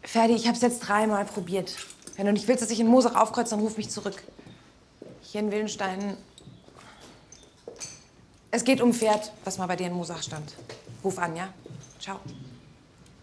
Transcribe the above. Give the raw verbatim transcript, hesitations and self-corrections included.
Ferdi, ich habe es jetzt dreimal probiert. Wenn du nicht willst, dass ich in Moosach aufkreuze, dann ruf mich zurück. Hier in Wildenstein. Es geht um ein Pferd, was mal bei dir in Moosach stand. Ruf an, ja? Ciao.